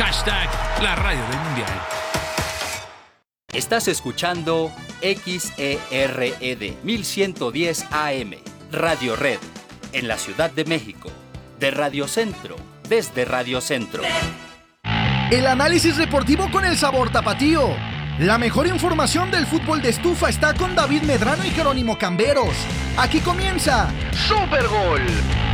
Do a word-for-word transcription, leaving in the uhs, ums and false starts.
Hashtag la radio del mundial. Estás escuchando X E R E D mil ciento diez A M, Radio Red, en la Ciudad de México. De Radio Centro, desde Radio Centro. El análisis deportivo con el sabor tapatío. La mejor información del fútbol de estufa está con David Medrano y Jerónimo Camberos. Aquí comienza Super Gol.